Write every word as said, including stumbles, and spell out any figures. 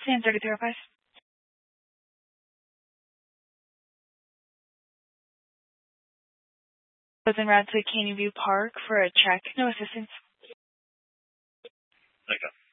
Sam thirty-three oh five. Was en route to Canyon View Park for a check. No assistance. Okay.